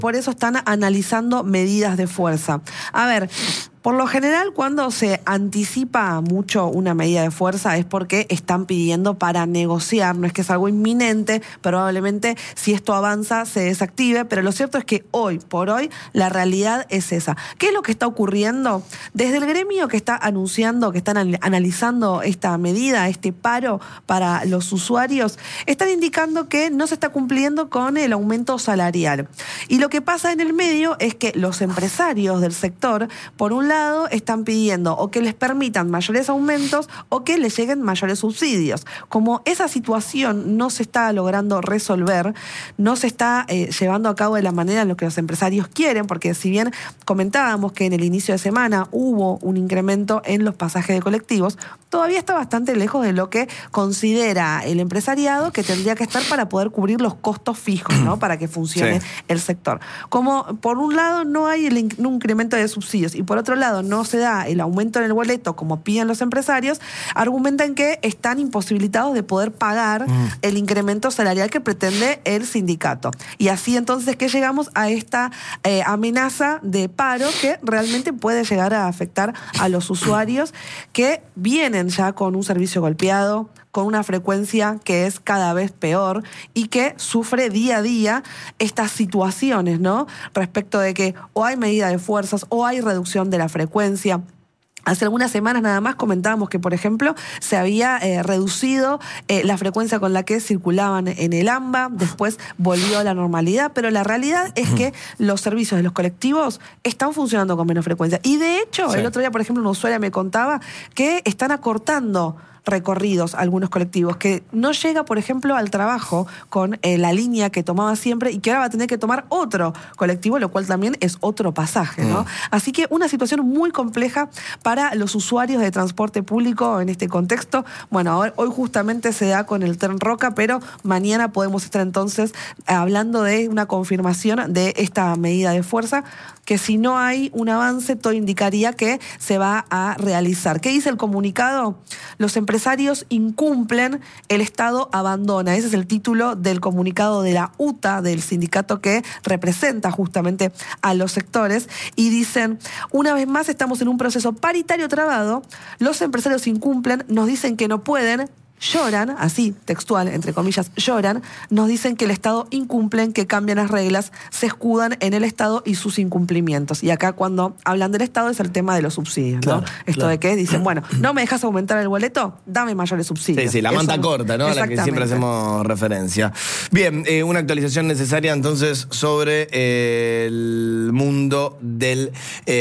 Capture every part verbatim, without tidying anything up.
por eso están analizando medidas de fuerza. A ver, por lo general, cuando se anticipa mucho una medida de fuerza es porque están pidiendo para negociar, no es que es algo inminente, probablemente si esto avanza se desactive, pero lo cierto es que hoy por hoy la realidad es esa. ¿Qué es lo que está ocurriendo? Desde el gremio que está anunciando, que están analizando esta medida, este paro para los usuarios, están indicando que no se está cumpliendo con el aumento salarial. Y lo que pasa en el medio es que los empresarios del sector, por un lado, están pidiendo o que les permitan mayores aumentos o que les lleguen mayores subsidios. Como esa situación no se está logrando resolver, no se está eh, llevando a cabo de la manera en la que los empresarios quieren, porque si bien comentábamos que en el inicio de semana hubo un incremento en los pasajes de colectivos, todavía está bastante lejos de lo que considera el empresariado que tendría que estar para poder cubrir los costos fijos, ¿no? Para que funcione sí. el sector. Como por un lado no hay el in- un incremento de subsidios y por otro lado no se da el aumento en el boleto como piden los empresarios, argumentan que están imposibilitados de poder pagar mm. el incremento salarial que pretende el sindicato. Y así entonces que llegamos a esta eh, amenaza de paro que realmente puede llegar a afectar a los usuarios que vienen ya con un servicio golpeado, con una frecuencia que es cada vez peor y que sufre día a día estas situaciones, ¿no? Respecto de que o hay medida de fuerzas o hay reducción de la frecuencia. Hace algunas semanas nada más comentábamos que, por ejemplo, se había eh, reducido eh, la frecuencia con la que circulaban en el AMBA, después volvió a la normalidad, pero la realidad es que los servicios de los colectivos están funcionando con menos frecuencia. Y de hecho, sí. el otro día, por ejemplo, una usuaria me contaba que están acortando recorridos algunos colectivos, que no llega, por ejemplo, al trabajo con eh, la línea que tomaba siempre y que ahora va a tener que tomar otro colectivo, lo cual también es otro pasaje, ¿no? Mm. Así que una situación muy compleja para los usuarios de transporte público en este contexto. Bueno, hoy, hoy justamente se da con el Tren Roca, pero mañana podemos estar entonces hablando de una confirmación de esta medida de fuerza, que si no hay un avance, todo indicaría que se va a realizar. ¿Qué dice el comunicado? Los empresarios incumplen, el Estado abandona. Ese es el título del comunicado de la U T A, del sindicato que representa justamente a los sectores, y dicen, una vez más estamos en un proceso paritario trabado, los empresarios incumplen, nos dicen que no pueden, lloran, así, textual, entre comillas, lloran, nos dicen que el Estado incumplen, que cambian las reglas, se escudan en el Estado y sus incumplimientos. Y acá cuando hablan del Estado es el tema de los subsidios, claro, ¿no? Esto claro. de que dicen, bueno, ¿no me dejas aumentar el boleto? Dame mayores subsidios. Sí, sí, la manta Eso, corta, ¿no? A la que siempre hacemos referencia. Bien, eh, una actualización necesaria entonces sobre eh, el mundo del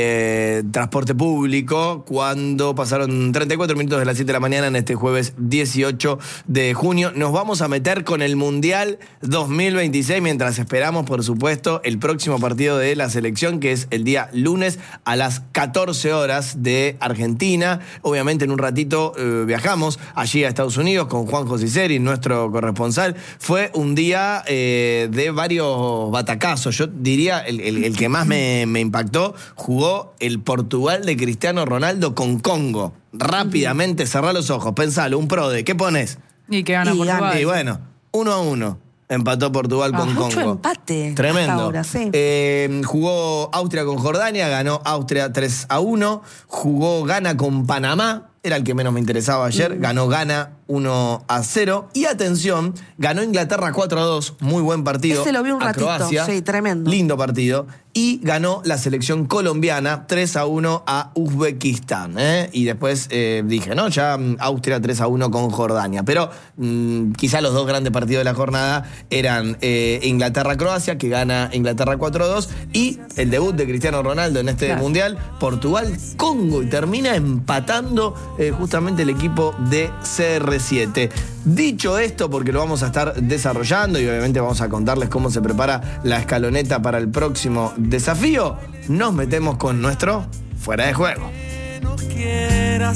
eh, transporte público, cuando pasaron treinta y cuatro minutos de las siete de la mañana en este jueves dieciocho de junio. Nos vamos a meter con el Mundial dos mil veintiséis mientras esperamos, por supuesto, el próximo partido de la selección, que es el día lunes a las catorce horas de Argentina. Obviamente en un ratito eh, viajamos allí a Estados Unidos con Juan José Ceri, nuestro corresponsal. Fue un día eh, de varios batacazos. Yo diría el, el, el que más me, me impactó, jugó el Portugal de Cristiano Ronaldo con Congo. Rápidamente, cerrá los ojos, pensalo, un prode, ¿qué pones? Y que gana y Portugal. gana. Y bueno, uno a uno. Empató Portugal ah, con mucho Congo. empate. Tremendo. Ahora, sí. eh, jugó Austria con Jordania, ganó Austria tres a uno. Jugó Ghana con Panamá, era el que menos me interesaba ayer. Mm. Ganó Ghana uno a cero. Y atención, ganó Inglaterra cuatro a dos. Muy buen partido. Ese lo vi un a ratito. Croacia. Sí, tremendo. Lindo partido. Y ganó la selección colombiana tres a uno a Uzbekistán. ¿eh? Y después eh, dije, ¿no? Ya Austria tres a uno con Jordania. Pero mmm, quizá los dos grandes partidos de la jornada eran eh, Inglaterra-Croacia, que gana Inglaterra cuatro a dos. Y el debut de Cristiano Ronaldo en este claro. Mundial, Portugal-Congo. Y termina empatando eh, justamente el equipo de C R siete. Dicho esto, porque lo vamos a estar desarrollando y obviamente vamos a contarles cómo se prepara la escaloneta para el próximo desafío, nos metemos con nuestro Fuera de Juego. No quieras,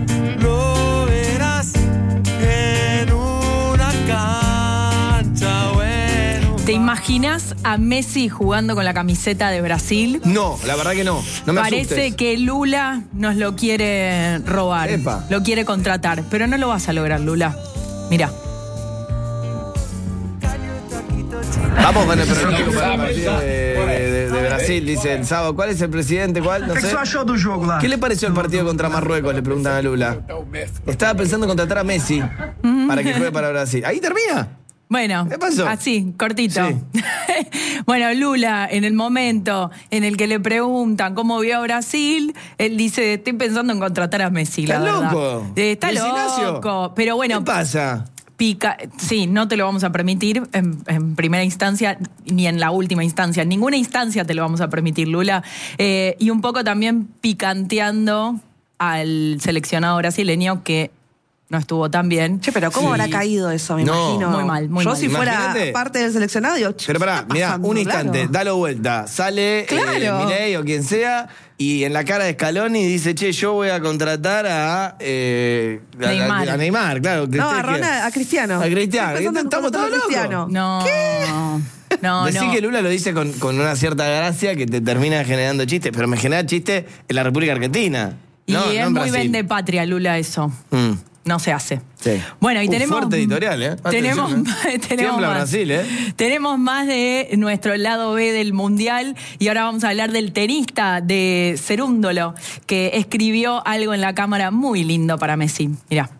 lo verás en una cancha. Bueno, ¿te imaginas a Messi jugando con la camiseta de Brasil? No, la verdad que no. No me Parece asustes. que Lula nos lo quiere robar. Epa. Lo quiere contratar, pero no lo vas a lograr, Lula. Mira. Vamos con el pronóstico para el partido de, de, de Brasil. Dice el sábado. ¿Cuál es el presidente? ¿Cuál? No sé. ¿Qué le pareció el partido contra Marruecos? Le preguntan a Lula. Estaba pensando en contratar a Messi para que juegue para Brasil. Ahí termina. Bueno, ¿qué pasó? Así, cortito. Sí. Bueno, Lula, en el momento en el que le preguntan cómo vio a Brasil, él dice, estoy pensando en contratar a Messi, la ¿Está verdad. loco? Eh, Está ¿Messi loco. Ignacio? Pero bueno. ¿Qué pasa? Pica, sí, no te lo vamos a permitir en, en primera instancia ni en la última instancia. En ninguna instancia te lo vamos a permitir, Lula. Eh, y un poco también picanteando al seleccionado brasileño que no estuvo tan bien. Che, pero ¿cómo Sí. habrá caído eso? Me No. imagino. Muy mal, muy Yo mal. si fuera Imagínate. parte del seleccionado, digo, che, Pero ¿qué pará, está mirá, pasando? un instante, Claro. dalo vuelta. Sale Claro. eh, Milei o quien sea, y en la cara de Scaloni dice, che, yo voy a contratar a, eh, a- Neymar. a, a Neymar, claro. No, a Ronald, a Cristiano. A Cristiano. Estoy pensando en Estamos contratar todos a Cristiano. locos. No. No, Decí no. que Lula lo dice con, con una cierta gracia que te termina generando chistes, pero me genera chistes en la República Argentina. Y no, es no en muy Brasil. vende patria, Lula, eso. Mm. No se hace. Sí. Bueno, y Un tenemos. fuerte editorial, ¿eh? Tenemos, Atención, ¿eh? tenemos Tiembla más. Brasil, ¿eh? Tenemos más de nuestro lado B del Mundial. Y ahora vamos a hablar del tenista de Cerúndolo, que escribió algo en la cámara muy lindo para Messi. Mirá.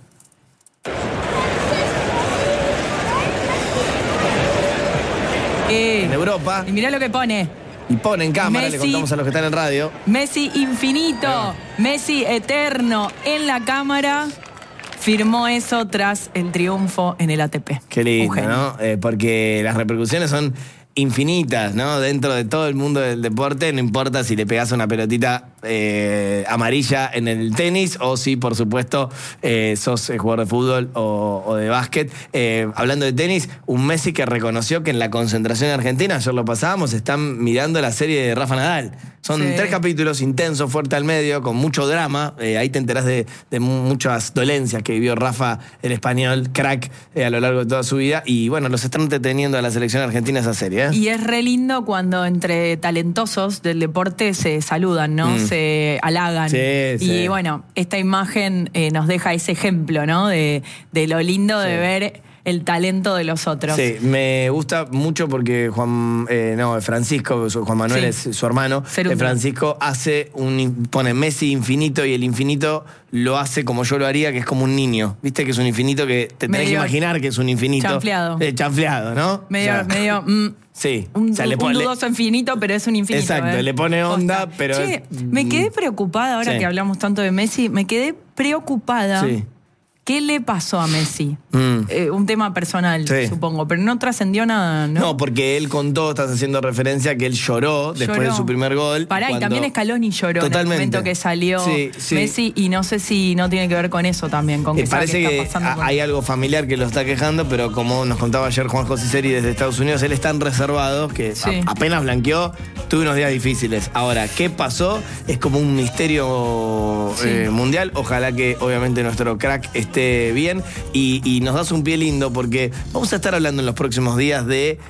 Eh, En Europa. y mirá lo que pone. Y pone en cámara, Messi. le contamos a los que están en radio. Messi infinito, Messi eterno en la cámara. Firmó eso tras el triunfo en el A T P. Qué Un lindo, genio. ¿no? Eh, porque las repercusiones son infinitas, ¿no? Dentro de todo el mundo del deporte, no importa si le pegas una pelotita eh, amarilla en el tenis o si, por supuesto, eh, sos jugador de fútbol o, o de básquet. Eh, hablando de tenis, un Messi que reconoció que en la concentración argentina, ayer lo pasábamos, están mirando la serie de Rafa Nadal. Son Sí. tres capítulos intensos, fuerte al medio, con mucho drama. Eh, ahí te enterás de, de muchas dolencias que vivió Rafa, el español, crack, eh, a lo largo de toda su vida. Y bueno, los están entreteniendo a la selección argentina esa serie, ¿eh? Y es re lindo cuando entre talentosos del deporte se saludan, ¿no? Mm. Se halagan. Sí, y sí. bueno, esta imagen eh, nos deja ese ejemplo, ¿no? De, de lo lindo de Sí. ver el talento de los otros. Sí, me gusta mucho porque Juan, eh, no, Francisco, su- Juan Manuel Sí. es su hermano, Cerúndolo. eh, Francisco hace un, pone Messi infinito y el infinito lo hace como yo lo haría, que es como un niño. Viste que es un infinito que te tenés que Medio imaginar que es un infinito. chanfleado. Eh, chanfleado, ¿no? Medio, O sea, medio. mm, Sí. Un, O sea, le un pone- dudoso infinito, pero es un infinito. Exacto, ¿eh? le pone onda, Posta. pero Che, es- me quedé preocupada ahora Sí. que hablamos tanto de Messi. Me quedé preocupada. Sí. ¿Qué le pasó a Messi? Mm. Eh, un tema personal, Sí. supongo, pero no trascendió nada, ¿no? No, porque él contó, estás haciendo referencia, que él lloró después Lloró. de su primer gol. Pará, cuando- y también Scaloni lloró Totalmente. en el momento que salió Sí, sí. Messi, y no sé si no tiene que ver con eso también, con que Eh, sabe parece qué que está pasando a- con- hay algo familiar que lo está quejando, pero como nos contaba ayer Juan José Seri desde Estados Unidos, él es tan reservado que Sí. a- apenas blanqueó, tuvo unos días difíciles. Ahora, ¿qué pasó? Es como un misterio Sí. eh, mundial. Ojalá que obviamente nuestro crack esté bien y, y nos das un pie lindo porque vamos a estar hablando en los próximos días de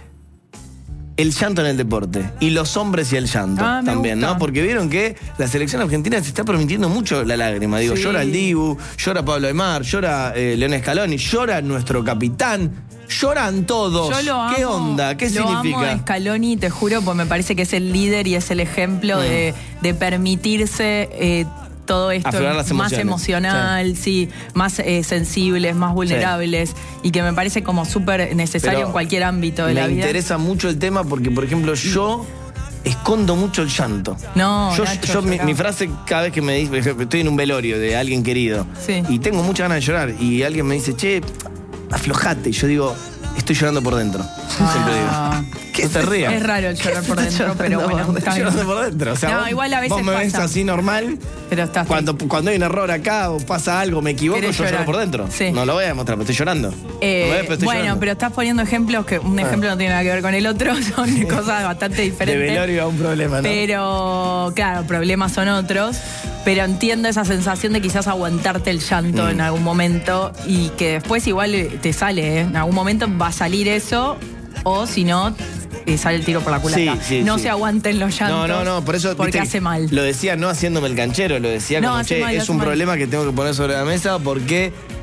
el llanto en el deporte y los hombres y el llanto Ah, me también, gusta. ¿no? Porque vieron que la selección argentina se está permitiendo mucho la lágrima. Digo, Sí. llora el Dibu, llora Pablo Aymar, llora eh, León Scaloni, llora nuestro capitán, lloran todos. Yo lo amo. ¿Qué onda? ¿Qué lo significa? amo a Scaloni, te juro, pues me parece que es el líder y es el ejemplo Mm. de, de permitirse eh, todo esto Aflorar las más emociones. emocional, sí, más eh, sensibles, más vulnerables, y que me parece como súper necesario Pero en cualquier ámbito de me la vida. interesa mucho el tema porque, por ejemplo, yo escondo mucho el llanto. No, yo, Nacho, yo mi, llorá. mi frase cada vez que me dice, por ejemplo, estoy en un velorio de alguien querido Sí. y tengo muchas ganas de llorar y alguien me dice, che, aflojate. Y yo digo, estoy llorando por dentro. Siempre Ah. digo. No te rías. Es raro el llorar por estás dentro, pero llorando? bueno, está Estoy bien. llorando por dentro. O sea, No, vos, igual a veces vos me ves pasa. así normal. Pero estás Cuando, cuando hay un error acá o pasa algo, me equivoco, yo Querés lloro llorar. por dentro. Sí. No lo voy a demostrar, pero estoy llorando. Eh, ¿Me ves? Pero estoy bueno, llorando. pero estás poniendo ejemplos que un ejemplo no tiene nada que ver con el otro, son cosas bastante De diferentes. velorio a un problema, ¿no? Pero, claro, problemas son otros. Pero entiendo esa sensación de quizás aguantarte el llanto Mm. en algún momento y que después igual eh, te sale, ¿eh? En algún momento va a salir eso, o si no, eh, sale el tiro por la culata. Sí, sí, no sí. se aguanten los llantos. No, no, no, por eso Porque viste, hace mal. Lo decía no haciéndome el canchero, lo decía No, como, hace che, mal, es hace un mal. problema que tengo que poner sobre la mesa porque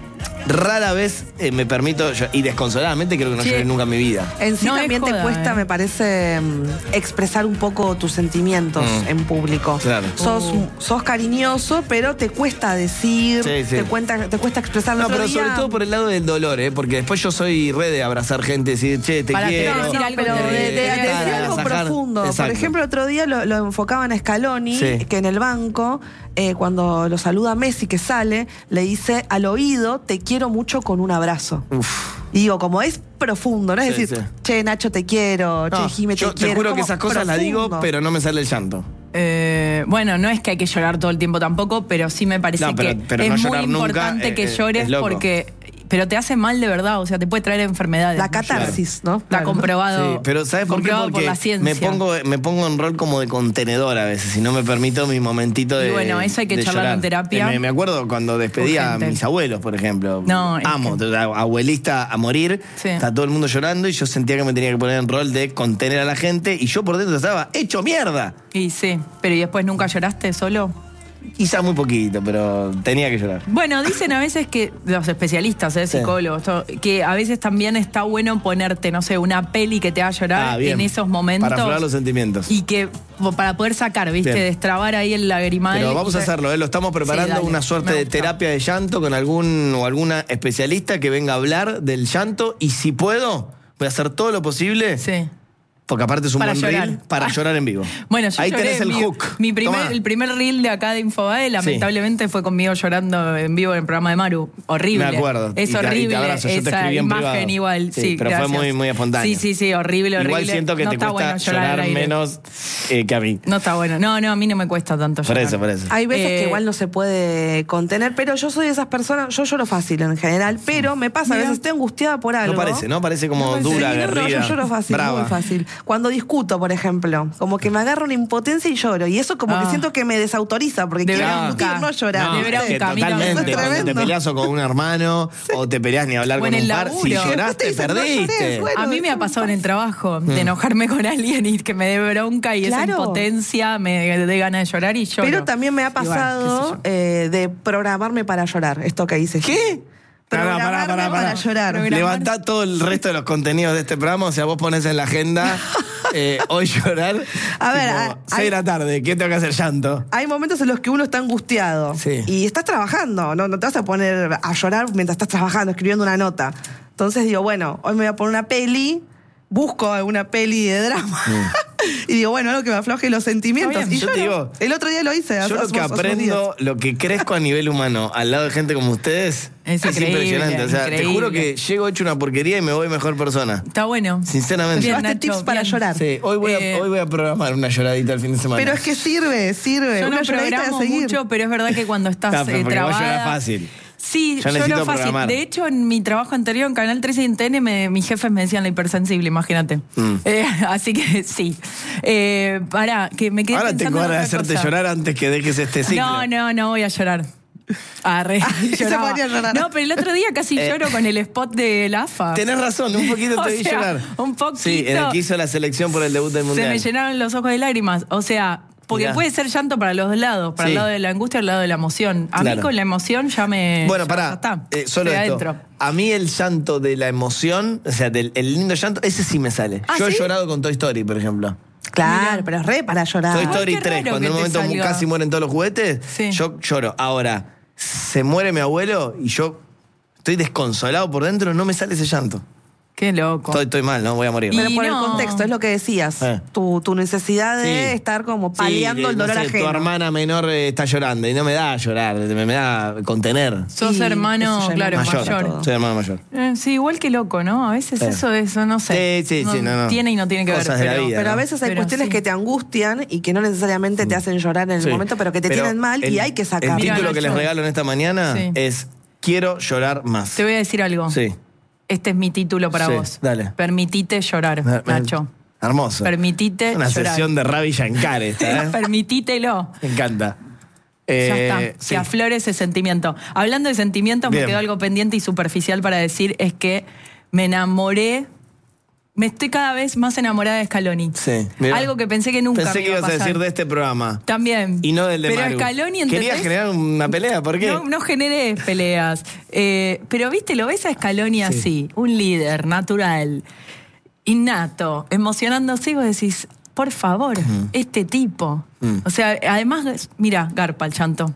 rara vez eh, me permito, yo- y desconsoladamente creo que no Sí. lloré nunca en mi vida. En sí No es también joda, te cuesta, eh. me parece, mm, expresar un poco tus sentimientos Mm. en público. Claro. Sos, Uh. sos cariñoso, pero te cuesta decir, Sí, sí. Te, cuenta, te cuesta expresar. El No, otro pero día- sobre todo por el lado del dolor, ¿eh? Porque después yo soy re de abrazar gente, decir, che, te Para, te quiero. voy a decir No, algo pero de, de- de terrible. decir Para algo sacar- profundo. Por Exacto. ejemplo, el otro día lo, lo enfocaban a Scaloni, Sí. que en el banco, eh, cuando lo saluda Messi, que sale, le dice al oído, te quiero mucho con un abrazo. Uf. Y digo, como es profundo, no es Sí, decir, sí. che, Nacho, te quiero, No, che, Jime, te yo quiero. te juro Es que como esas cosas las digo, profundo. pero no me sale el llanto. Eh, bueno, no es que hay que llorar todo el tiempo tampoco, pero sí me parece No, pero- que pero es no muy llorar nunca, importante eh, que eh, llores es loco. porque... Pero te hace mal de verdad, o sea, te puede traer enfermedades. La no llorar. catarsis, ¿no? Está Claro. comprobado. Sí, pero ¿sabes por qué? comprobado Porque por la ciencia. me pongo, me pongo en rol como de contenedor a veces y no me permito mi momentito de Y bueno, eso hay que de charlarlo llorar. en terapia. Eh, Me, me acuerdo cuando despedí a Urgente. mis abuelos, por ejemplo. No, es Amo, que- abuelista a morir. Sí. Está todo el mundo llorando y yo sentía que me tenía que poner en rol de contener a la gente y yo por dentro estaba hecho mierda. Y sí, pero ¿y después nunca lloraste solo? Quizá muy poquito, pero tenía que llorar. Bueno, dicen a veces que los especialistas, ¿eh? Sí. psicólogos, todo, que a veces también está bueno ponerte, no sé, una peli que te haga llorar Ah, bien. en esos momentos. Para aflorar los sentimientos. Y que o para poder sacar, ¿viste? Bien. Destrabar ahí el lagrimal. Pero vamos a y- hacerlo, ¿eh? Lo estamos preparando, Sí, dale, una suerte me de gusta. terapia de llanto con algún o alguna especialista que venga a hablar del llanto y si puedo, voy a hacer todo lo posible, Sí. porque aparte es un Para buen llorar. reel para Ah. llorar en vivo. Bueno, yo Ahí lloré, tenés el mi, hook. mi primer, Tomá. el primer reel de acá de Infobae, lamentablemente, fue conmigo llorando en vivo en el programa de Maru. Horrible. Me acuerdo. Es Y te- y te horrible abrazo. Yo te esa escribí en imagen privado. igual. Sí, Sí, pero fue gracias. muy- muy espontáneo. Sí, sí, sí, horrible, horrible. Igual siento que no te está cuesta bueno llorar, al llorar aire. menos eh, que a mí. No está bueno. No, no, a mí no me cuesta tanto Por llorar. eso, por eso. Hay veces Eh, que igual no se puede contener, pero yo soy de esas personas, yo lloro fácil en general, pero me pasa, a Mira. veces estoy angustiada por algo. No parece, ¿no? Parece como Sí, dura, no, no, aguerrida. yo lloro fácil, brava. muy fácil. Cuando discuto, por ejemplo, como que me agarro una impotencia y lloro. Y eso como que Ah. siento que me desautoriza, porque De quiero bronca. discutir, no llorar. De No, bronca, es que a mí también. totalmente. Eso es Cuando te tremendo. peleas o con un hermano o te peleas ni hablar O con en un el par, si laburo. lloraste, Después te dicen, no perdiste. llores, bueno. A mí me ha pasado en el trabajo de enojarme con alguien y que me dé bronca y esa Claro. impotencia me dé ganas de llorar y lloro. Pero también me ha Y bueno, pasado qué sé yo. eh, de programarme para llorar, esto que dice. ¿Qué? Pará, pará, Programarme pará, pará. para llorar. Programar- Levantá todo el resto de los contenidos de este programa, o sea, vos ponés en la agenda eh, hoy llorar. A ver, tipo, a- seis de la tarde, ¿qué tengo que hacer? Llanto. Hay momentos en los que uno está angustiado Sí. y estás trabajando, ¿no? No te vas a poner a llorar mientras estás trabajando, escribiendo una nota. Entonces digo, bueno, hoy me voy a poner una peli, busco alguna peli de drama y digo, bueno, algo que me afloje los sentimientos. Está bien. Y Yo lloro. te digo, el otro día lo hice. hace- Yo lo hace que unos- hace unos aprendo, días. lo que crezco a nivel humano al lado de gente como ustedes Es increíble, impresionante. O sea, te increíble. juro que llego hecho una porquería y me voy mejor persona. Está bueno. Sinceramente. Bien, Llevaste Nacho, tips para bien. llorar. Sí, hoy voy, Eh, a, hoy voy a programar una lloradita el fin de semana. Pero es que sirve, sirve. Yo una no lloradita programo de seguir. mucho, pero es verdad que cuando estás Ah, pero eh, porque vos trabada... llorás fácil. Sí, Yo necesito lloro fácil. programar. De hecho, en mi trabajo anterior, en Canal trece y en T N, me- mis jefes me decían la hipersensible, imagínate. Mm. Eh, así que sí. Eh, pará, que me quedé Ahora pensando tengo en ganas de otra hacerte cosa. llorar antes que dejes este ciclo. No, no, no voy a llorar. Arre, se lloraba. ponía a llorar. No, pero el otro día casi Eh. lloro con el spot de la A F A. Tenés razón, un poquito O te vi sea, llorar. un poquito. Sí, en el que hizo la selección por el debut del Se Mundial. me llenaron los ojos de lágrimas. O sea, porque Mirá. puede ser llanto para los dos lados, para Sí. el lado de la angustia y el lado de la emoción. A Claro. mí con la emoción ya me. Bueno, ya pará, está. eh, solo Estoy esto. adentro. A mí el llanto de la emoción, o sea, del el lindo llanto, ese sí me sale. ¿Ah, Yo he sí? llorado con Toy Story, por ejemplo. Claro, Mira. pero es re para llorar. Toy Ay, Story qué tres, raro cuando en un que te momento salga. casi mueren todos los juguetes, Sí. yo lloro. Ahora, se muere mi abuelo y yo estoy desconsolado por dentro, no me sale ese llanto. Qué loco. Estoy, estoy mal, ¿no? Voy a morir. Pero Y por no. el contexto, es lo que decías. Eh. Tu, tu necesidad de Sí. estar como Sí, paliando de- el no dolor sé, ajeno. Tu hermana menor eh, está llorando y no me da llorar, me, me da contener. Sos Sí, hermano, eso ya es claro, más Mayor. mayor. todo. Soy hermano mayor. Eh, sí, igual que loco, ¿no? A veces Sí. eso, eso, no sé. Sí, sí, sí, no, no. Tiene y no tiene que Cosas ver. de la pero- vida. Pero a ¿no? veces hay Pero cuestiones sí. que te angustian y que no necesariamente te hacen llorar en el Sí. momento, pero que te Pero tienen mal y el- hay que sacar. El Mira, título que les Nacho. regalo en esta mañana Sí. es Quiero llorar más. Te voy a decir algo. Sí. Este es mi título para Sí, vos. dale. Permitite llorar, Me- me- Nacho. Hermoso. Permitite Una llorar. sesión de Ravi Shankar esta, ¿eh? Permitítelo. Me encanta. Ya Eh, está, sí. que aflore ese sentimiento. Hablando de sentimientos, Bien. me quedó algo pendiente y superficial para decir, es que me enamoré me estoy cada vez más enamorada de Scaloni. Sí, mirá. Algo que pensé que nunca Pensé me que iba a ibas a pasar. decir de este programa. También. Y no del de pero Maru. Scaloni, ¿entendés? ¿Querías generar una pelea? ¿Por qué? No, no generé peleas. Eh, pero, viste, lo ves a Scaloni así, Sí. un líder natural, innato, emocionándose y vos decís, por favor, Mm. este tipo. Mm. O sea, además, mira, garpa el chanto.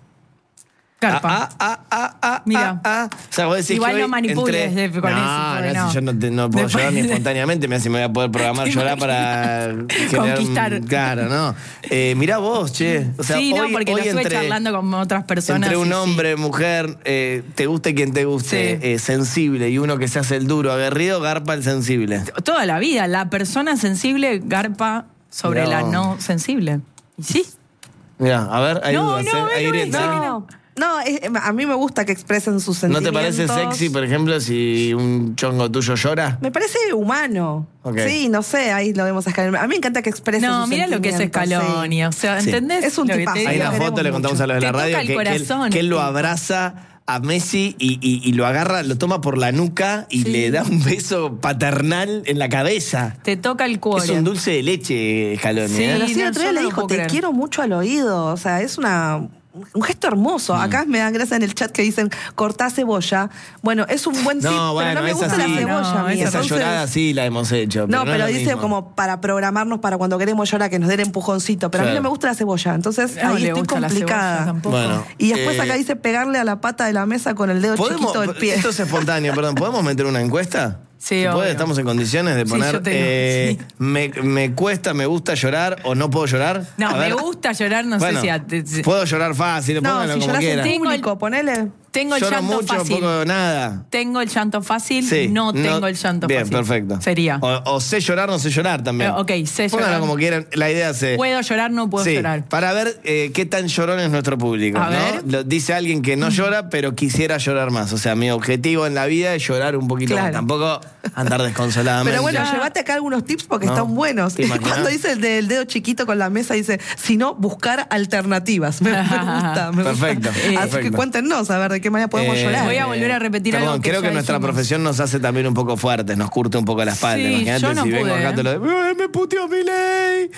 Garpa. Ah, ah, ah, ah, Mira. ah, ah. O sea, vos decís Igual que no hoy manipules entre- de- con no, eso, porque no, no. si yo no, te- no puedo Después- llorar ni espontáneamente, me hace me voy a poder programar ¿Te llorar para generar Conquistar. un- claro, ¿no? Eh, mirá vos, che. O sea, sí, no, hoy, porque hoy lo estuve entre, charlando con otras personas. entre un y sí. hombre, mujer, eh, te guste quien te guste, Sí. eh, sensible, y uno que se hace el duro, aguerrido, garpa el sensible. Toda la vida, la persona sensible garpa sobre Mirá la vos. no sensible. Y sí. Mirá, a ver, ahí No, dudas, no, ¿eh? Ahí no, grita. no, No, no, es- a mí me gusta que expresen sus ¿No sentimientos. te parece sexy, por ejemplo, si un chongo tuyo llora? Me parece humano. Ok. Sí, no sé, ahí lo vemos a Scaloni. A mí me encanta que expresen No, sus mira lo que es sentimientos, Scaloni. sí. O sea, Sí. ¿entendés? Es un lo que tipazo. te Hay digo? una lo foto, le queremos contamos a los de Te la radio, toca el que, que él, corazón, que él lo tipo. abraza a Messi y, y- y lo agarra, lo toma por la nuca y Sí. le da un beso paternal en la cabeza. Te toca el cuore. Es un dulce de leche, Scaloni. Sí. ¿eh? Pero sí, no, el otro día yo le no lo dijo, puedo te creer. quiero mucho al oído. O sea, es una... un gesto hermoso. Mm. Acá me dan gracia en el chat que dicen cortá cebolla. Bueno, es un buen tip, No, bueno, pero no me esa gusta sí. la cebolla. No, amiga. Esa Entonces- llorada sí la hemos hecho. No, pero, es lo dice mismo. como para programarnos para cuando queremos llorar, que nos den empujoncito. Pero a mí Claro. no me gusta la cebolla. Entonces No ahí le estoy gusta la complicada. cebolla tampoco. Bueno, Y después eh, acá dice pegarle a la pata de la mesa con el dedo ¿podemos- chiquito del pie. Esto es espontáneo, perdón. ¿Podemos meter una encuesta? Sí, ¿Se puede? obvio. ¿Estamos en condiciones de Sí, poner yo tengo, eh, sí. me, me cuesta, me gusta llorar o no puedo llorar? No, A me ver. gusta llorar, no Bueno, sé si... a- te- te- puedo llorar fácil, No, pónganlo si como lloras en quieran. Tengo el- público, ponele. Tengo el Lloro llanto mucho, fácil. poco nada. Tengo el llanto fácil, Sí, no tengo el llanto bien, fácil. perfecto. Sería. O, o sé llorar, no sé llorar también. Eh, ok, sé Pónganlo llorar. como quieran. La idea es. eh, Puedo llorar, no puedo sí, llorar. para ver eh, qué tan llorón es nuestro público. A ¿no? ver. Lo- dice alguien que no llora, pero quisiera llorar más. O sea, mi objetivo en la vida es llorar un poquito Claro. más. Tampoco andar desconsoladamente. Pero bueno, Ya. llévate acá algunos tips porque No, están buenos. ¿te imaginas? Cuando dice el del dedo chiquito con la mesa, dice, si no, buscar alternativas. Me, me gusta, me Perfecto, gusta. Así perfecto. que cuéntenos a ver de qué manera podemos Eh, llorar. Voy a volver a repetir Perdón, algo que creo ya que nuestra dijimos. profesión nos hace también un poco fuertes, nos curte un poco la espalda. Sí, Imagínate yo no si vengo pude, acá te lo ¿eh? de, "Ay, me puteó mi ley.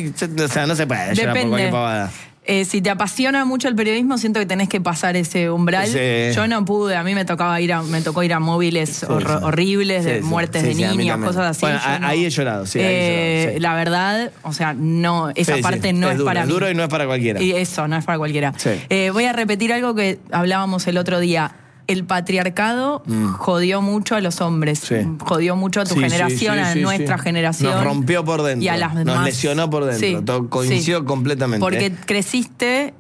O sea, no se puede llorar por Depende. cualquier pavada. Eh, si te apasiona mucho el periodismo, siento que tenés que pasar ese umbral. Sí. Yo no pude, a mí me tocaba ir a, me tocó ir a móviles hor- sí. horribles, de Sí, sí. muertes Sí, de sí, a mí niños, también. cosas así. Bueno, Yo a- no. ahí he llorado, sí, ahí he Eh, llorado, sí. La verdad, o sea, no, esa Sí, sí, parte no es, duro, para es mí. duro y no es para cualquiera. Y eso, no es para cualquiera. Sí. Eh, voy a repetir algo que hablábamos el otro día. El patriarcado jodió mucho a los hombres, Mm. Sí. jodió mucho a tu Sí, sí, generación, sí, a sí, nuestra sí. generación. Nos rompió por dentro. Y a las Nos demás. lesionó por dentro. Sí, Todo coincidió sí. completamente. Porque ¿eh? creciste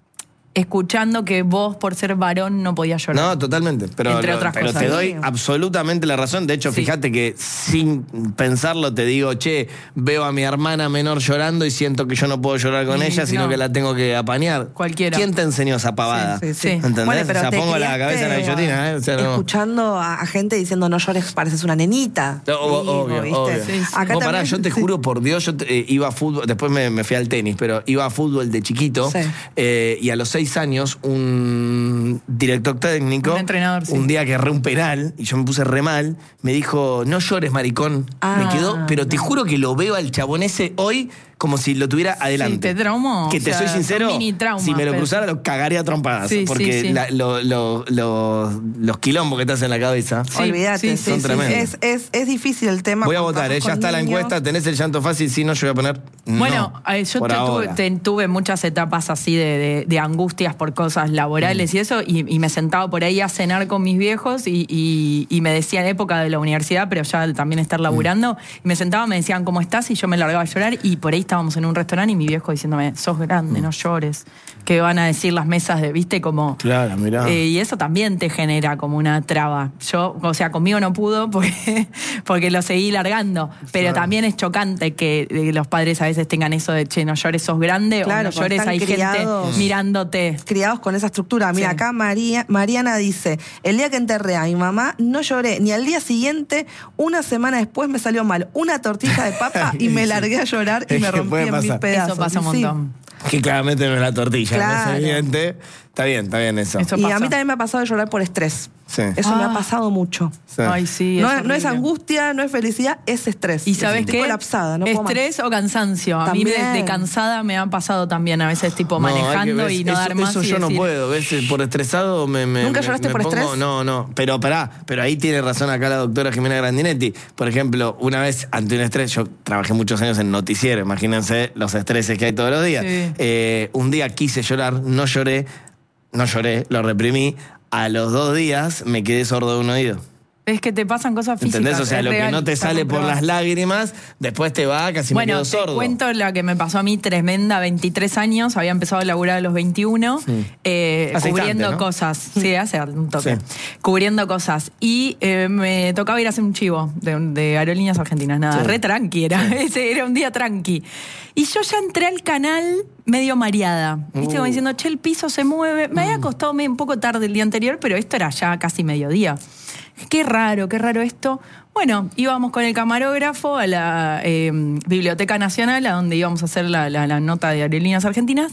escuchando que vos, por ser varón, no podías llorar. No, totalmente. Pero, Entre lo- otras pero cosas. te doy Sí. absolutamente la razón. De hecho, Sí. fíjate que sin pensarlo te digo, che, veo a mi hermana menor llorando y siento que yo no puedo llorar con Mm, ella, sino no. que la tengo que apañar. Cualquiera. ¿Quién te enseñó esa pavada? Sí, sí, sí. ¿Entendés? Bueno, pero o sea, te pongo la criaste, cabeza en la guillotina, ¿eh? O sea, no. escuchando a, a gente diciendo no llores, pareces una nenita. No, o- Digo, obvio, ¿viste? obvio. Sí, sí. Acá Vos pará, también- yo te sí. juro por Dios, yo te- eh, iba a fútbol, después me, me fui al tenis, pero iba a fútbol de chiquito Sí. eh, y a los seis años un director técnico, Un entrenador, sí. un día que erré un penal y yo me puse re mal, me dijo, no llores, maricón. Ah, me quedó, pero te juro que lo veo al chabón ese hoy como si lo tuviera adelante. te traumó, Que o te sea, soy son sincero, mini traumas, si me lo pero- cruzara lo cagaría a trompadas, Sí, sí, porque sí. la- lo- lo- lo- los quilombos que te hacen en la cabeza. Sí, Olvídate, sí, sí, sí, son sí. tremendos. Es, es, es difícil el tema. Voy a cuando votar, ¿eh? trabajas Ya con está la niños. encuesta, ¿tenés el llanto fácil? Sí, no, yo voy a poner no, Bueno, eh, yo por te- tuve, ahora. te- tuve muchas etapas así de, de- de angustias por cosas laborales Mm. y eso, y, y me sentaba por ahí a cenar con mis viejos y, y- y me decían, época de la universidad, pero ya también estar laburando, y me sentaba, me decían, ¿cómo estás? Y yo me largaba a llorar, y por ahí estábamos en un restaurante y mi viejo diciéndome, sos grande, no llores. ¿Qué van a decir las mesas de, viste, como... Claro, mirá. Eh, y eso también te genera como una traba. Yo, o sea, conmigo no pudo porque, porque lo seguí largando. Pero Claro. también es chocante que eh, los padres a veces tengan eso de, che, no llores, sos grande, Claro, o no cuando llores, están hay criados. gente mirándote. Criados con esa estructura. Mira, Sí. acá María, Mariana dice, el día que enterré a mi mamá no lloré, ni al día siguiente, una semana después me salió mal una tortilla de papa y me largué a llorar y Es me que rompí puede en mil pasar. pedazos. Eso pasa un Y sí. montón. Que claramente no es la tortilla, Claro. ¿no? Es evidente. Está bien, está bien eso. Eso Y pasa. a mí también me ha pasado de llorar por estrés. Sí. Eso Ah. me ha pasado mucho. Sí. Ay, sí. No es es, no es horrible. angustia, no es felicidad, es estrés. ¿Y sabes Estoy qué? colapsada, no puedo más. Estrés o cansancio. A mí de, También. de cansada me ha pasado también a veces, tipo No, hay que manejando ver, y no eso, dar más. Eso y yo no decir, puedo, ¿ves? Por estresado me. me ¿Nunca me- lloraste me por pongo- estrés? No, no. Pero pará, pero ahí tiene razón acá la doctora Jimena Grandinetti. Por ejemplo, una vez ante un estrés, yo trabajé muchos años en noticiero, imagínense los estreses que hay todos los días. Sí. Eh, un día quise llorar, no lloré, no lloré, lo reprimí. A los dos días me quedé sordo de un oído. Es que te pasan cosas físicas. ¿Entendés? O sea, es lo real, que no te está sale por comprobado. las lágrimas, después te va, casi me Bueno, quedo te sordo. cuento la que me pasó a mí, tremenda, veintitrés años, había empezado a laburar a los veintiuno, eh, Hace cubriendo instante, ¿no? cosas, sí, hace un toque, Sí. cubriendo cosas. Y eh, me tocaba ir a hacer un chivo de, de Aerolíneas Argentinas, nada, Sí. re tranqui era, ese era un día tranqui. Y yo ya entré al canal medio mareada, ¿viste? Uh. Como diciendo, che, el piso se mueve. Me había acostado medio- un poco tarde el día anterior, pero esto era ya casi mediodía. Qué raro, qué raro esto. Bueno, íbamos con el camarógrafo a la eh, Biblioteca Nacional, a donde íbamos a hacer la, la- la nota de Aerolíneas Argentinas.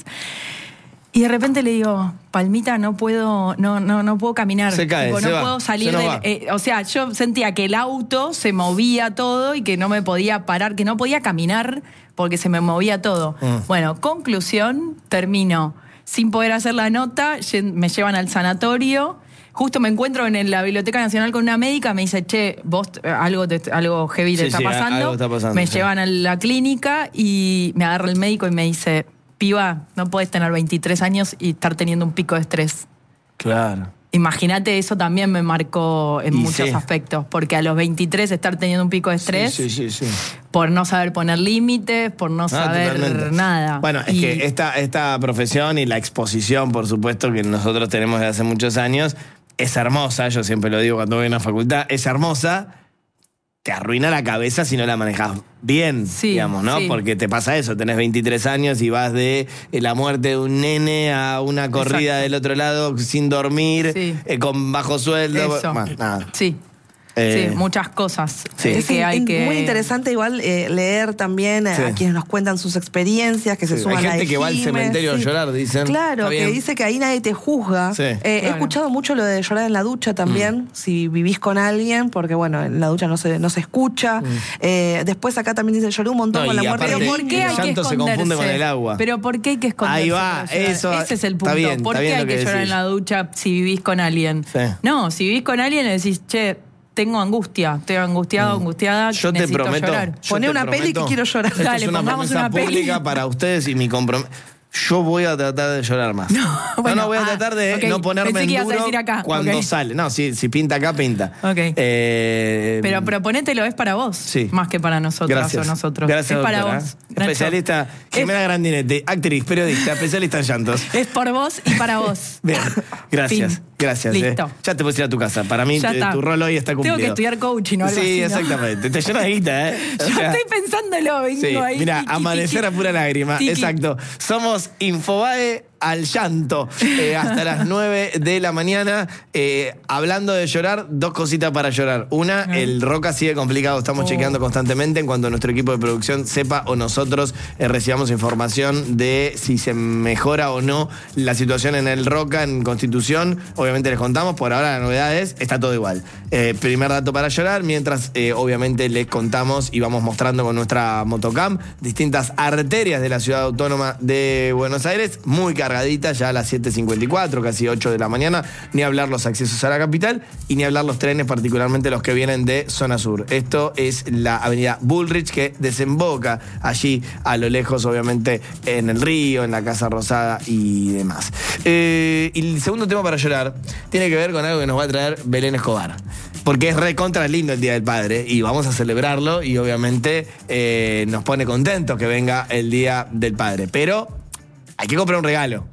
Y de repente le digo, Palmita, no puedo, no, no, no puedo caminar. Se cae, Tipo, se no va, puedo salir se nos del- va. eh, o sea, yo sentía que el auto se movía todo y que no me podía parar, que no podía caminar porque se me movía todo. Mm. Bueno, conclusión, termino sin poder hacer la nota, yen- me llevan al sanatorio. Justo me encuentro en la Biblioteca Nacional con una médica, me dice, che, vos eh, algo, te- algo heavy te Sí, está sí, pasando. algo está pasando, me sí. llevan a la clínica y me agarra el médico y me dice, piba, no podés tener veintitrés años y estar teniendo un pico de estrés. Claro. Imagínate, eso también me marcó en Y muchos sí. aspectos, porque a los veintitrés estar teniendo un pico de estrés Sí, sí, sí. sí. por no saber poner límites, por no Ah, saber totalmente. nada. Bueno, es Y- que esta, esta profesión y la exposición, por supuesto, que nosotros tenemos desde hace muchos años, es hermosa, yo siempre lo digo cuando voy a una facultad, es hermosa, te arruina la cabeza si no la manejas bien, Sí, digamos, ¿no? sí. Porque te pasa eso, tenés veintitrés años y vas de eh, la muerte de un nene a una corrida Exacto. del otro lado sin dormir, Sí. eh, con bajo sueldo. Eso. Bueno, nada. Sí. Eh, sí, muchas cosas sí. eh, Es que in- hay in- que... muy interesante igual eh, leer también eh, Sí. a quienes nos cuentan sus experiencias, que se Sí, suman hay a gente que va al Jiménez, cementerio a llorar, dicen. Claro, Está que bien. dice que ahí nadie te juzga. Sí. Eh, He Claro. escuchado mucho lo de llorar en la ducha también, si vivís con alguien, porque bueno, en la ducha no se, no se escucha. Eh, después acá también dice, lloré un montón No, con la y muerte aparte- de Pero ¿por qué el hay que llanto se esconderse? confunde con el agua. Pero ¿por qué hay que esconderse? Ahí va, para llorar? eso- Ese es el está punto. bien, ¿Por está qué bien hay lo que que llorar en decís. la ducha si vivís con alguien? Sí. No, si vivís con alguien le decís, che, tengo angustia, estoy angustiado, angustiada, Yo te necesito prometo. llorar. yo Poné te una peli que prometo, quiero llorar. Esto Dale, es una pongamos promesa una peli. pública para ustedes y mi compromiso. Yo voy a tratar de llorar más. No, bueno, no, voy a ah, tratar de ok. no ponerme Pensé en que ibas a duro decir acá, cuando ok. sale. No, si, si pinta acá, pinta. Ok. Eh, Pero proponételo, es para vos, Sí. más que para nosotras Gracias. o nosotros. Gracias, es para doctora. vos. Nacho. Especialista, Jimena Grandinetti, actriz, periodista, especialista en llantos. Es por vos y para vos. Bien, gracias. Fin. Gracias. eh. Listo. Ya te puedes ir a tu casa. Para mí, Ya eh, está. tu rol hoy está cumplido. Tengo que estudiar coaching o algo Sí, así, ¿no? exactamente. Te llena de guita, ¿eh? O Yo sea, estoy pensándolo, vengo sí, ahí. mira, tiki, amanecer tiki. a pura lágrima. Tiki. Exacto. Somos Infobae al llanto. eh, hasta las nueve de la mañana. Eh, hablando de llorar, dos cositas para llorar. Una, el Roca sigue complicado. Estamos Oh. chequeando constantemente en cuanto nuestro equipo de producción sepa o nosotros eh, recibamos información de si se mejora o no la situación en el Roca, en Constitución. Obviamente les contamos. Por ahora la novedad es, está todo igual. Eh, primer dato para llorar, mientras eh, obviamente les contamos y vamos mostrando con nuestra motocam distintas arterias de la ciudad autónoma de Buenos Aires, muy cargaditas ya a las siete cincuenta y cuatro, casi ocho de la mañana, ni hablar los accesos a la capital y ni hablar los trenes, particularmente los que vienen de zona sur. Esto es la avenida Bullrich, que desemboca allí a lo lejos, obviamente, en el río, en la Casa Rosada y demás. Eh, y el segundo tema para llorar tiene que ver con algo que nos va a traer Belén Escobar. Porque es recontra lindo el Día del Padre y vamos a celebrarlo y obviamente eh, nos pone contentos que venga el Día del Padre. Pero hay que comprar un regalo.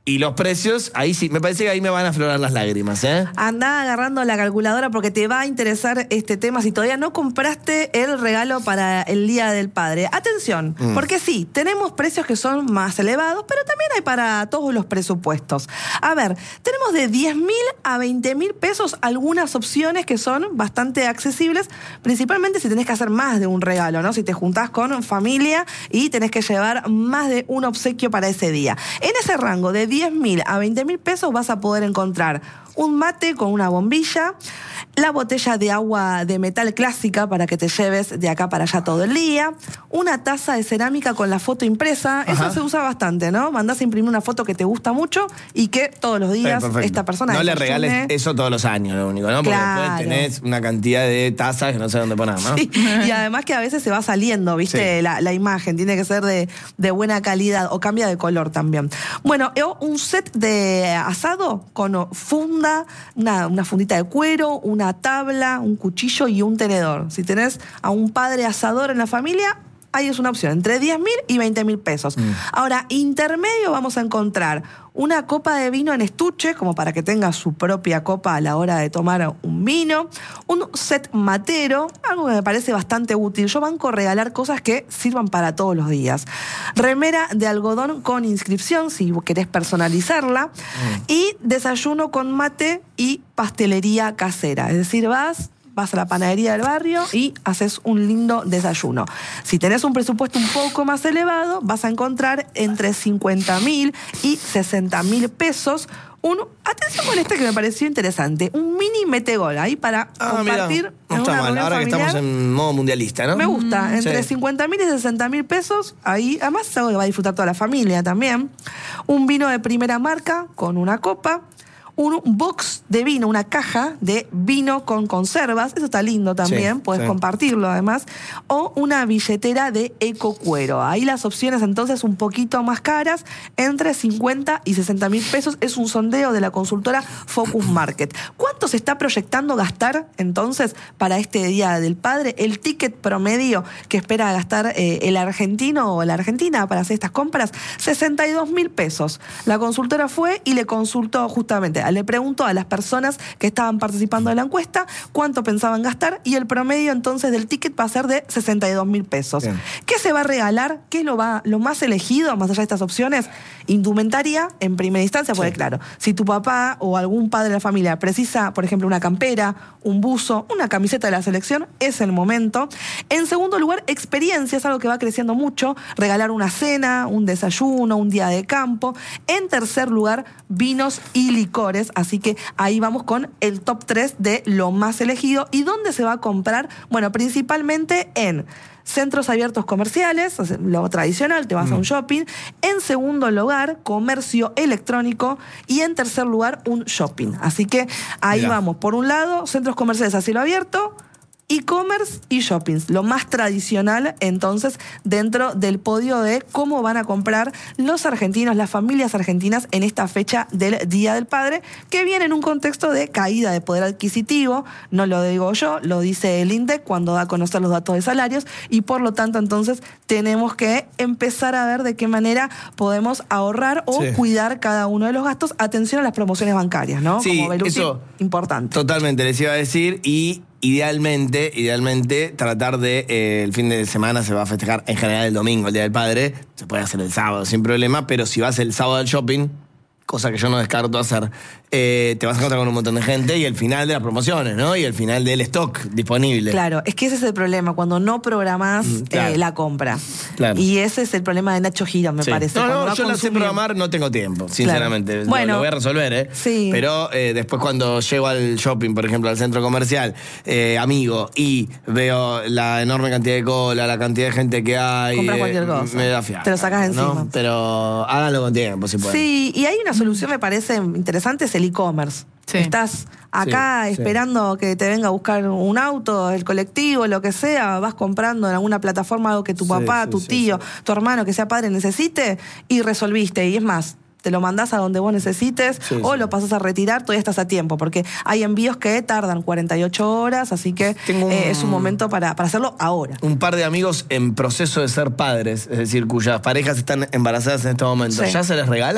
Y los precios, ahí sí, me parece que ahí me van a aflorar las lágrimas, ¿eh? Andá agarrando la calculadora porque te va a interesar este tema si todavía no compraste el regalo para el Día del Padre. Atención, mm. porque sí, tenemos precios que son más elevados, pero también hay para todos los presupuestos. A ver, tenemos de diez mil a veinte mil pesos algunas opciones que son bastante accesibles, principalmente si tenés que hacer más de un regalo, ¿no? Si te juntás con familia y tenés que llevar más de un obsequio para ese día. En ese rango de diez mil a veinte mil pesos vas a poder encontrar un mate con una bombilla, la botella de agua de metal clásica para que te lleves de acá para allá todo el día, una taza de cerámica con la foto impresa. Ajá. Eso se usa bastante, ¿no? Mandás a imprimir una foto que te gusta mucho y que todos los días sí, esta persona... No le regales eso todos los años, lo único, ¿no? Porque claro. después tenés una cantidad de tazas que no sé dónde poner, ¿no? Sí. Y además que a veces se va saliendo, ¿viste? Sí. La, la imagen tiene que ser de, de buena calidad o cambia de color también. Bueno, un set de asado con funda, Una, una fundita de cuero, una tabla, un cuchillo y un tenedor. Si tenés a un padre asador en la familia, ahí es una opción, entre diez mil y veinte mil pesos. Mm. Ahora, intermedio vamos a encontrar una copa de vino en estuche, como para que tenga su propia copa a la hora de tomar un vino, un set matero, algo que me parece bastante útil. Yo banco regalar cosas que sirvan para todos los días. Remera de algodón con inscripción, si querés personalizarla, mm. y desayuno con mate y pastelería casera. Es decir, vas... vas a la panadería del barrio y haces un lindo desayuno. Si tenés un presupuesto un poco más elevado, vas a encontrar entre cincuenta mil y sesenta mil pesos un... Atención con este que me pareció interesante. Un mini metegol ahí para ah, compartir. Mira, no está mal. Ahora familiar. Que estamos en modo mundialista, ¿no? Me gusta. Mm, entre sí. cincuenta mil y sesenta mil pesos. Ahí, además, es algo que va a disfrutar toda la familia también. Un vino de primera marca con una copa. Un box de vino, una caja de vino con conservas, eso está lindo también, sí, puedes sí. compartirlo además, o una billetera de ecocuero. Ahí las opciones entonces un poquito más caras, entre cincuenta y sesenta mil pesos, es un sondeo de la consultora Focus Market. ¿Cuánto se está proyectando gastar entonces para este Día del Padre? El ticket promedio que espera gastar eh, el argentino o la argentina para hacer estas compras, sesenta y dos mil pesos. La consultora fue y le consultó justamente, le preguntó a las personas que estaban participando de la encuesta cuánto pensaban gastar y el promedio entonces del ticket va a ser de sesenta y dos mil pesos. Bien. ¿Qué se va a regalar? ¿Qué es lo, va, lo más elegido más allá de estas opciones? Indumentaria en primera instancia, porque sí. claro, si tu papá o algún padre de la familia precisa, por ejemplo, una campera, un buzo, una camiseta de la selección, es el momento. En segundo lugar, experiencia, es algo que va creciendo mucho, regalar una cena, un desayuno, un día de campo. En tercer lugar, vinos y licores. Así que ahí vamos con el top tres de lo más elegido. ¿Y dónde se va a comprar? Bueno, principalmente en centros abiertos comerciales, lo tradicional, te vas mm. a un shopping. En segundo lugar, comercio electrónico. Y en tercer lugar, un shopping. Así que ahí Mirá. vamos. Por un lado, centros comerciales a cielo abierto, e-commerce y shoppings, lo más tradicional entonces dentro del podio de cómo van a comprar los argentinos, las familias argentinas en esta fecha del Día del Padre, que viene en un contexto de caída de poder adquisitivo, no lo digo yo, lo dice el INDEC cuando da a conocer los datos de salarios y por lo tanto entonces tenemos que empezar a ver de qué manera podemos ahorrar o sí. cuidar cada uno de los gastos. Atención a las promociones bancarias, ¿no? Sí, como Belusi, eso importante. Totalmente, les iba a decir y Idealmente, idealmente, tratar de, eh, el fin de semana se va a festejar en general el domingo, el Día del Padre, se puede hacer el sábado sin problema, pero si vas el sábado al shopping, cosa que yo no descarto hacer, eh, te vas a encontrar con un montón de gente y el final de las promociones, ¿no? Y el final del stock disponible. Claro, es que ese es el problema, cuando no programás mm, claro. eh, la compra. Claro. Y ese es el problema de Nacho Girón, me sí. parece. No, no, no yo la sé programar, no tengo tiempo, sinceramente. Claro. Bueno, lo, lo voy a resolver, ¿eh? Sí. Pero eh, después cuando llego al shopping, por ejemplo, al centro comercial, eh, amigo, y veo la enorme cantidad de cola, la cantidad de gente que hay. Compras eh, cualquier cosa. Me da fiaca. Te lo sacas encima. ¿no? Pero háganlo con tiempo, si pueden. Sí, y hay una solución, me parece interesante, es el e-commerce. Sí. Estás acá sí, esperando sí. que te venga a buscar un auto, el colectivo, lo que sea, vas comprando en alguna plataforma algo que tu papá, sí, sí, tu sí, tío, sí. tu hermano, que sea padre, necesite, y resolviste. Y es más, te lo mandás a donde vos necesites sí, o sí. lo pasás a retirar, todavía estás a tiempo, porque hay envíos que tardan cuarenta y ocho horas, así que un, eh, es un momento para, para hacerlo ahora. Un par de amigos en proceso de ser padres, es decir, cuyas parejas están embarazadas en este momento, sí. ¿ya se les regala?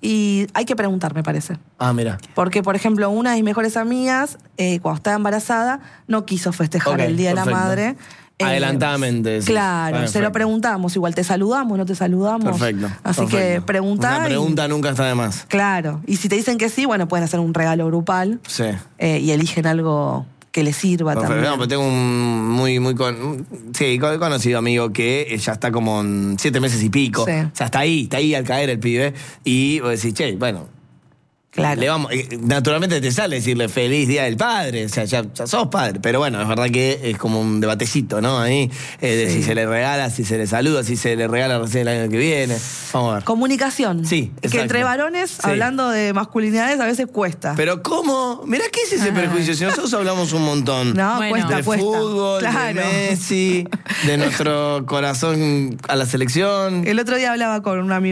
Y hay que preguntar, me parece. Ah, mira. Porque, por ejemplo, una de mis mejores amigas, eh, cuando estaba embarazada, no quiso festejar Ok, el Día perfecto. de la Madre. Eh, Adelantadamente. Sí. Claro, Perfecto. se lo preguntamos. Igual te saludamos, no te saludamos. Perfecto. Así que perfecto. preguntá. Una y- pregunta nunca está de más. Claro. Y si te dicen que sí, bueno, pueden hacer un regalo grupal Sí. eh, y eligen algo que les sirva Perfecto. también. No, pero tengo un muy, muy con, sí, con- conocido amigo que ya está como en siete meses y pico. Sí. O sea, está ahí, está ahí al caer el pibe. Y vos decís, che, bueno. Claro. Le vamos, eh, naturalmente te sale decirle feliz Día del Padre, o sea, ya, ya sos padre, pero bueno, es verdad que es como un debatecito, ¿no? Ahí, eh, de Sí. si se le regala, si se le saluda, si se le regala recién el año que viene. Vamos a ver. Comunicación. Sí, Que exacto. entre varones, Sí. hablando de masculinidades, a veces cuesta. Pero ¿cómo? Mirá, ¿qué es ese prejuicio? Si nosotros hablamos un montón. no, Bueno. cuesta, De cuesta. fútbol, Claro. de Messi, de nuestro corazón a la selección. El otro día hablaba con un amigo